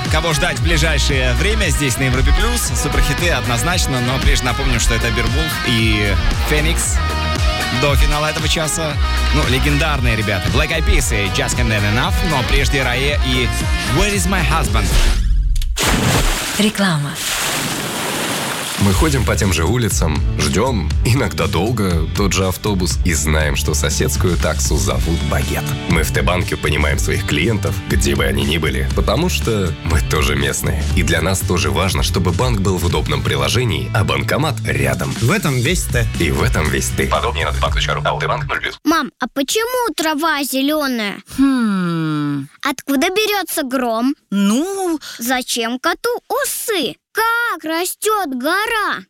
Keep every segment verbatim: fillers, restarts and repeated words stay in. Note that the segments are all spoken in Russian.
кого ждать в ближайшее время здесь на Европе Плюс. Суперхиты однозначно, но прежде напомню, что это Бирбулф и Феникс до финала этого часа. Ну, легендарные ребята. Black Eyed Peas и Just Can't Get Enough, но прежде Рае и Where is my husband? Реклама. Мы ходим по тем же улицам, ждем, иногда долго, тот же автобус и знаем, что соседскую таксу зовут Багет. Мы в Т-банке понимаем своих клиентов, где бы они ни были, потому что мы тоже местные. И для нас тоже важно, чтобы банк был в удобном приложении, а банкомат рядом. В этом весь Т. И в этом весь ты. Подробнее на тбанк точка ру. АО Т-банк ноль плюс. Мам, а почему трава зеленая? Хм. Откуда берется гром? Ну, Зачем коту усы? Как растет гора?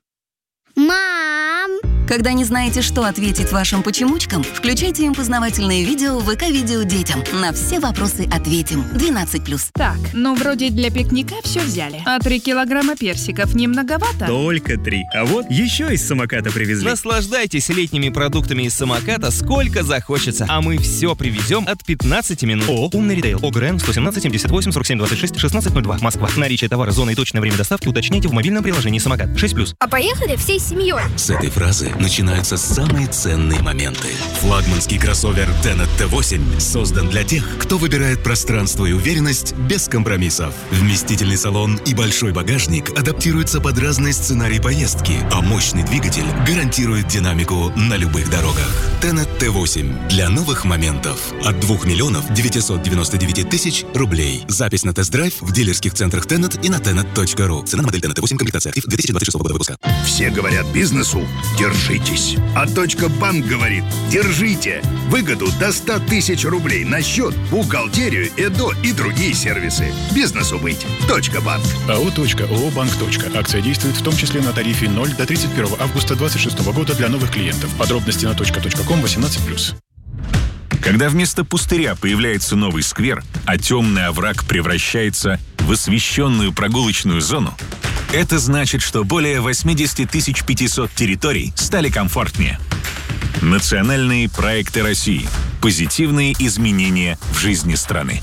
Мам! когда не знаете, что ответить вашим почемучкам, включайте им познавательные видео в ВК-видео детям. На все вопросы ответим. двенадцать плюс. Так, ну вроде для пикника все взяли. А три килограмма персиков не многовато? Только три. А вот еще из самоката привезли. Наслаждайтесь летними продуктами из самоката сколько захочется. А мы все привезем от пятнадцати минут. О, умный ритейл. ОГРН сто семнадцать семьдесят восемь сорок семь двадцать шесть шестнадцать ноль два. Москва. Наличие товара, зона и точное время доставки уточняйте в мобильном приложении «Самокат». шесть плюс. А поехали всей семьей. С этой фразы начинаются самые ценные моменты. Флагманский кроссовер Tenet Т восемь создан для тех, кто выбирает пространство и уверенность без компромиссов. Вместительный салон и большой багажник адаптируются под разные сценарии поездки, а мощный двигатель гарантирует динамику на любых дорогах. Tenet Т восемь для новых моментов от двух миллионов девятьсот девяносто девять тысяч рублей. Запись на тест-драйв в дилерских центрах Tenet и на tenet точка ру. Цена на модель Tenet Т восемь, комплектация актив две тысячи двадцать шестого года выпуска. Все говорят бизнесу – держитесь. А Точка Банк говорит – держите. Выгоду до ста тысяч рублей на счет, бухгалтерию, ЭДО и другие сервисы. Бизнесу быть. Точка Банк. АО .ООО Банк. Акция действует в том числе на тарифе ноль до тридцать первого августа две тысячи двадцать шестого года для новых клиентов. Подробности на точка точка ком восемнадцать плюс. Когда вместо пустыря появляется новый сквер, а темный овраг превращается в освещенную прогулочную зону, это значит, что более восемьдесят тысяч пятьсот территорий стали комфортнее. Национальные проекты России. Позитивные изменения в жизни страны.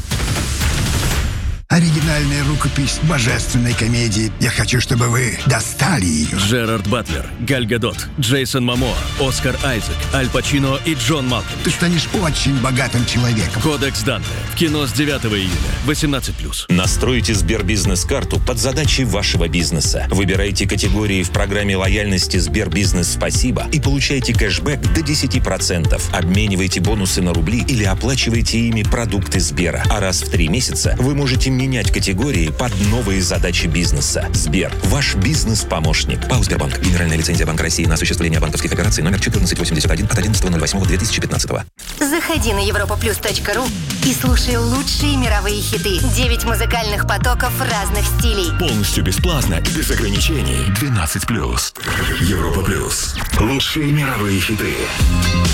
Оригинальная рукопись божественной комедии. Я хочу, чтобы вы достали ее. Джерард Батлер, Галь Гадот, Джейсон Момоа, Оскар Айзек, Аль Пачино и Джон Малкович. Ты станешь очень богатым человеком. Кодекс Данте. В кино с девятого июля. восемнадцать плюс. Настройте Сбербизнес-карту под задачи вашего бизнеса. Выбирайте категории в программе лояльности Сбербизнес Спасибо и получайте кэшбэк до десяти процентов. Обменивайте бонусы на рубли или оплачивайте ими продукты Сбера. А раз в три месяца вы можете менять категории под новые задачи бизнеса. Сбер. Ваш бизнес-помощник. ПАО «Сбербанк». Генеральная лицензия Банка России на осуществление банковских операций номер четырнадцать восемьдесят один от одиннадцатого ноль восьмого две тысячи пятнадцатого. Заходи на европа плюс точка ру и слушай лучшие мировые хиты. Девять музыкальных потоков разных стилей. Полностью бесплатно и без ограничений. двенадцать плюс. Европа плюс. Лучшие мировые хиты.